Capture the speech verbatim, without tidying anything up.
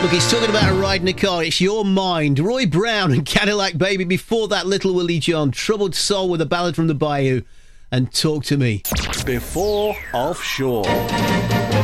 Look, he's talking about a ride in a car. It's Your Mind. Roy Brown and Cadillac Baby. Before that, Little Willie John. Troubled Soul with a ballad from the Bayou. And Talk to Me. Before Offshore.